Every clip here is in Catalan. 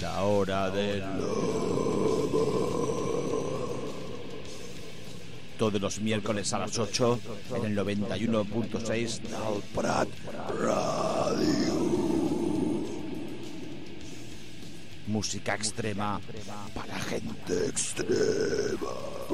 La hora del todos los miércoles a las 8 en el 91.6 del Prat Radio. Música extrema para gente extrema.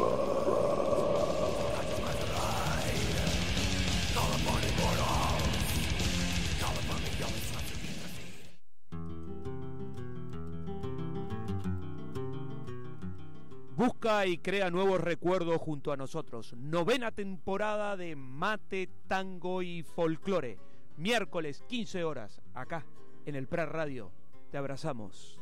Busca y crea nuevos recuerdos junto a nosotros. 9ª temporada de Mate, Tango y Folclore. Miércoles, 15 horas, acá, en el Prat Radio. Te abrazamos.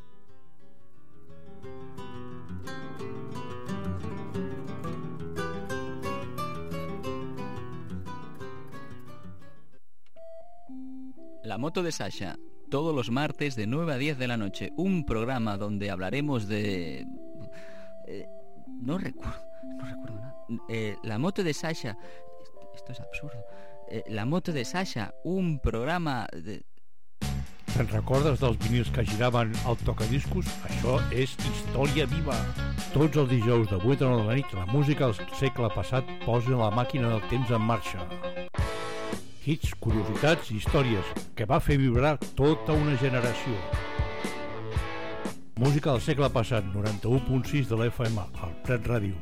La moto de Sasha, todos los martes de 9 a 10 de la noche. Un programa donde hablaremos de... no recuerdo nada. La moto de Sasha, esto es absurdo. La moto de Sasha, un programa de... Te'n recordes dels vinils que giraven al tocadiscos? Això és història viva. Tots els dijous de 8 a 9 de la nit, la música del segle passat posa la màquina del temps en marxa. Hits, curiositats i històries que va fer vibrar tota una generació. Música del segle passat, 91.6 de l'FM, al Prat Ràdio.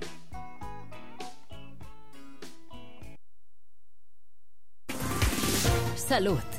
Salut.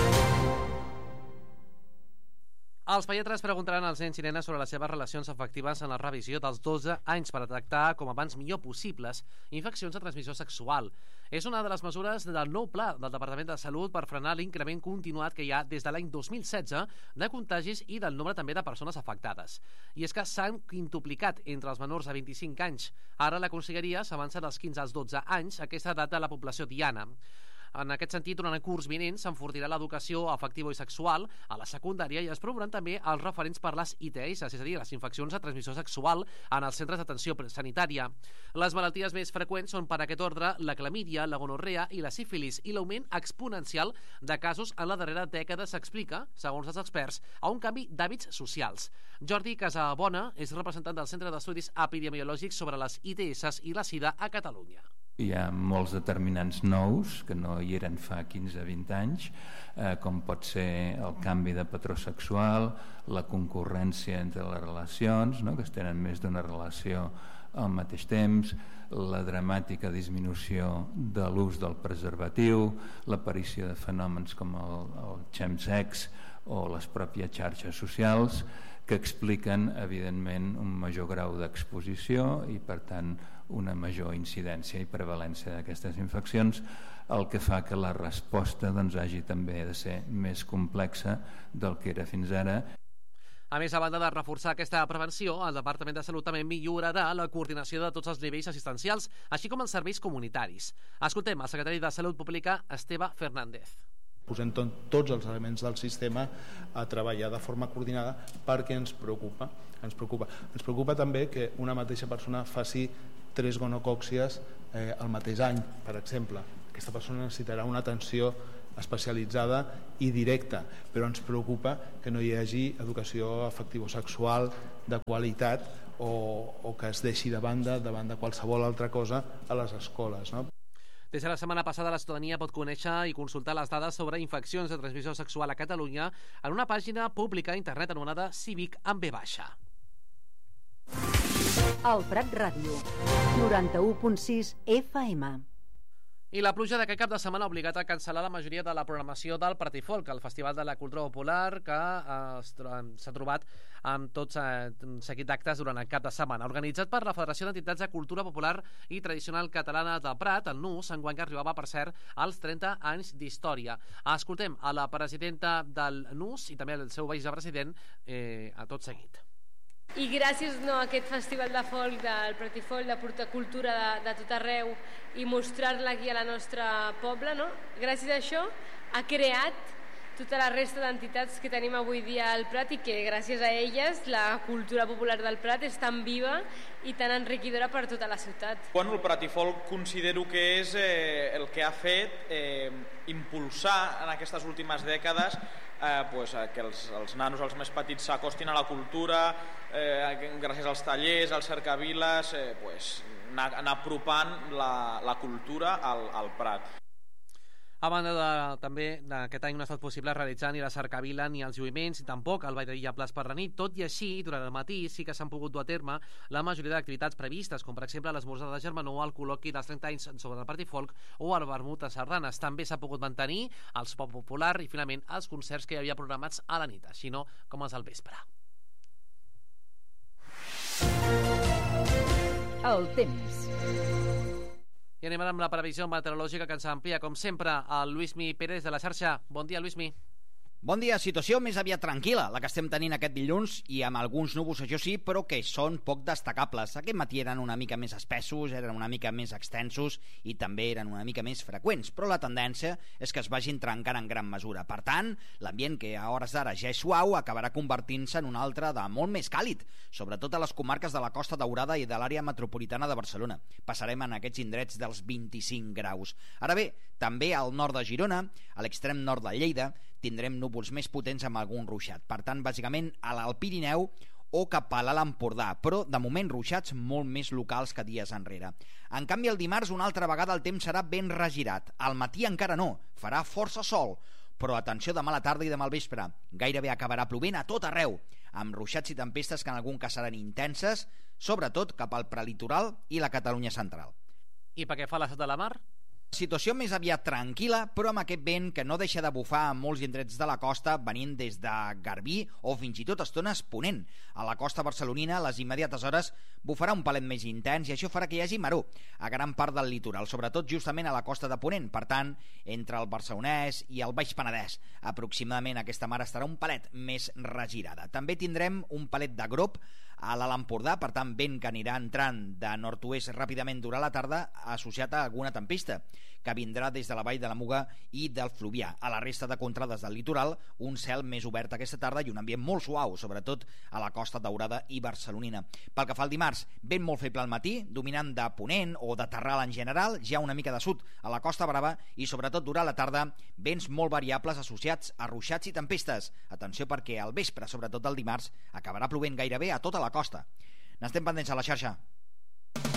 Els pediatres preguntaran als nens i nenes sobre les seves relacions afectives en la revisió dels 12 anys per detectar com abans millor possibles infeccions de transmissió sexual. És una de les mesures del nou pla del Departament de Salut per frenar l'increment continuat que hi ha des de l'any 2016 de contagis i del nombre també de persones afectades. I és que s'han quintuplicat entre els menors de 25 anys. Ara la Conselleria s'avança dels 15 als 12 anys, aquesta edat de la població diana. En aquest sentit, durant el curs vinent s'enfortirà l'educació afectiva i sexual a la secundària i es promoran també els referents per les ITS, és a dir, les infeccions de transmissió sexual en els centres d'atenció sanitària. Les malalties més freqüents són per aquest ordre la clamídia, la gonorrea i la sífilis, i l'augment exponencial de casos en la darrera dècada s'explica, segons els experts, a un canvi d'hàbits socials. Jordi Casabona és representant del Centre d'Estudis Epidemiològics sobre les ITS i la SIDA a Catalunya. Hi ha molts determinants nous que no hi eren fa 15-20 anys, com pot ser el canvi de patró sexual, la concurrència entre les relacions, no? Que es tenen més d'una relació al mateix temps, la dramàtica disminució de l'ús del preservatiu, l'aparició de fenòmens com el chemsex o les pròpies xarxes socials, que expliquen, evidentment, un major grau d'exposició i, per tant, una major incidència i prevalència d'aquestes infeccions, el que fa que la resposta hagi també de ser més complexa del que era fins ara. A més, a banda de reforçar aquesta prevenció, el Departament de Salut també millorarà la coordinació de tots els nivells assistencials, així com els serveis comunitaris. Escoltem el secretari de Salut Pública, Esteve Fernández. Posem tots els elements del sistema a treballar de forma coordinada perquè ens preocupa. Ens preocupa també que una mateixa persona faci 3 gonocòccies al mateix any, per exemple. Aquesta persona necessitarà una atenció especialitzada i directa, però ens preocupa que no hi hagi educació afectivo-sexual de qualitat o que es deixi de banda de qualsevol altra cosa a les escoles, no? Des de la setmana passada, la ciutadania pot conèixer i consultar les dades sobre infeccions de transmissió sexual a Catalunya en una pàgina pública a internet anomenada Cívic amb V baixa. El Prat Ràdio, 91.6 FM. I la pluja d'aquest cap de setmana ha obligat a cancel·lar la majoria de la programació del Pratifolk, el Festival de la Cultura Popular, que s'ha trobat amb tot seguit d'actes durant el cap de setmana. Organitzat per la Federació d'Entitats de Cultura Popular i Tradicional Catalana del Prat, el NUS, enguany que arribava, per cert, als 30 anys d'història. Escoltem a la presidenta del NUS i també el seu vicepresident a tot seguit. I gràcies a aquest festival de folk, del Pratifolk, de portar cultura de tot arreu i mostrar-la aquí a la nostra poble, gràcies a això ha creat tota la resta d'entitats que tenim avui dia al Prat i que gràcies a elles la cultura popular del Prat és tan viva i tan enriquidora per tota la ciutat. Bueno, el Pratifolk considero que és el que ha fet impulsar en aquestes últimes dècades que els nanos, els més petits, s'acostin a la cultura, gràcies als tallers, als cercaviles, anar apropant la cultura al Prat. A banda també d'aquest any no ha estat possible realitzar ni la cercavila ni els lluïments, ni tampoc el ball de Villaplàs per la nit. Tot i així, durant el matí sí que s'han pogut dur a terme la majoria d'activitats previstes, com per exemple l'esmorzar de Germanor, el col·loqui dels 30 anys sobre el Pratifolk o el vermut a sardanes. També s'ha pogut mantenir el sopar popular i finalment els concerts que hi havia programats a la nit, així no com els al vespre. El temps. I anem ara amb la previsió meteorològica que ens amplia, com sempre, el Lluïsmi Pérez de la xarxa. Bon dia, Lluïsmi. Bon dia, situació més aviat tranquil·la, la que estem tenint aquest dilluns, i amb alguns núvols, això sí, però que són poc destacables. Aquest matí eren una mica més espessos, eren una mica més extensos i també eren una mica més freqüents, però la tendència és que es vagin trencant en gran mesura. Per tant, l'ambient que a hores d'ara ja és suau acabarà convertint-se en un altre de molt més càlid, sobretot a les comarques de la Costa Daurada i de l'àrea metropolitana de Barcelona. Passarem en aquests indrets dels 25 graus. Ara bé, també al nord de Girona, a l'extrem nord de Lleida, tindrem núvols més potents amb algun ruixat. Per tant, bàsicament, a l'Alt Pirineu o cap a l'Alt Empordà, però de moment ruixats molt més locals que dies enrere. En canvi, el dimarts una altra vegada el temps serà ben regirat. Al matí encara no, farà força sol, però atenció demà a la tarda i demà al vespre. Gairebé acabarà plovent a tot arreu, amb ruixats i tempestes que en algun cas seran intenses, sobretot cap al prelitoral i la Catalunya central. I pel que fa a l'estat de la mar? Situació més aviat tranquil·la, però amb aquest vent que no deixa de bufar a molts indrets de la costa, venint des de Garbí o fins i tot estones ponent. A la costa barcelonina, a les immediates hores, bufarà un palet més intens i això farà que hi hagi maror a gran part del litoral, sobretot justament a la costa de ponent. Per tant, entre el Barcelonès i el Baix Penedès, aproximadament aquesta mar estarà un palet més regirada. També tindrem un palet de grop a l'Alt Empordà, per tant vent que anirà entrant de nord-oest ràpidament durant la tarda, associat a alguna tempesta que vindrà des de la vall de la Muga i del Fluvià. A la resta de contrades del litoral, un cel més obert aquesta tarda i un ambient molt suau, sobretot a la Costa Daurada i barcelonina. Pel que fa al dimarts, vent molt feble al matí, dominant de ponent o de terral en general, ja una mica de sud a la Costa Brava i sobretot durant la tarda, vents molt variables associats a ruixats i tempestes. Atenció perquè al vespre, sobretot el dimarts, acabarà plovent gairebé a tota la costa. N'estem pendents a la xarxa.